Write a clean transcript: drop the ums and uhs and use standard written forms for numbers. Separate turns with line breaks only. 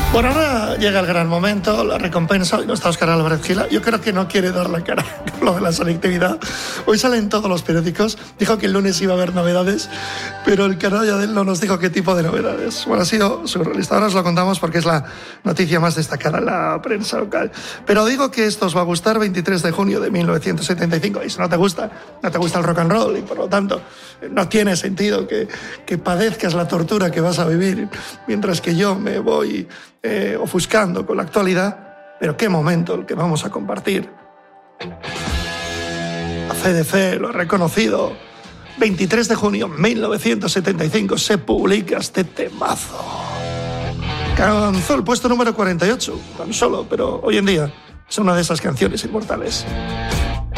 Bueno, ahora llega el gran momento, la recompensa. Hoy no está Óscar Álvarez Gila. Yo creo que no quiere dar la cara con lo de la selectividad. Hoy salen todos los periódicos. Dijo que el lunes iba a haber novedades, pero el canalla de él no nos dijo qué tipo de novedades. Bueno, ha sido surrealista. Ahora os lo contamos porque es la noticia más destacada en la prensa local. Pero digo que esto os va a gustar. 23 de junio de 1975. Y si no te gusta el rock and roll y por lo tanto no tiene sentido que padezcas la tortura que vas a vivir mientras que yo me voy ofuscando con la actualidad, pero qué momento el que vamos a compartir. La CDC lo ha reconocido. 23 de junio de 1975 se publica este temazo. Alcanzó el puesto número 48, tan solo, pero hoy en día es una de esas canciones inmortales.